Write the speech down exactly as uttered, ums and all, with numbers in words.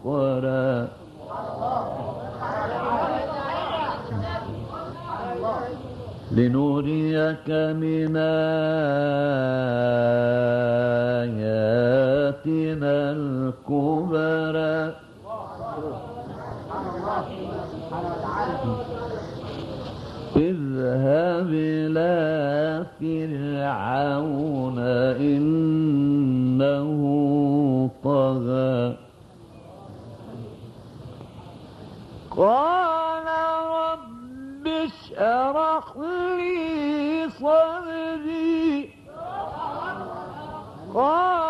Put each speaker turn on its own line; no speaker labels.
أخرى لنريك من آياتنا الكبرى اذهب إلى فرعون إنه طغى قال رب اشرح لي صدري قال